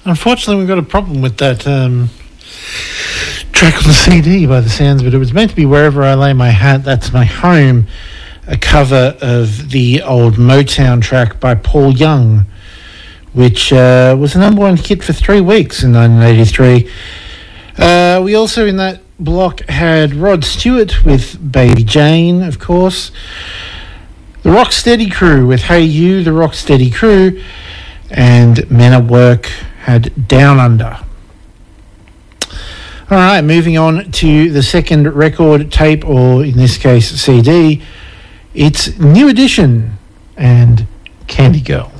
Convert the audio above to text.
Unfortunately, we've got a problem with that track on the CD by the sounds, but it was meant to be Wherever I Lay My Hat, That's My Home, a cover of the old Motown track by Paul Young, which was a number one hit for 3 weeks in 1983. We also in that block had Rod Stewart with Baby Jane, of course, the Rocksteady Crew with Hey You, the Rocksteady Crew, and Men at Work had Down Under. All right, moving on to the second record tape, or in this case CD. It's New Edition and Candy Girl.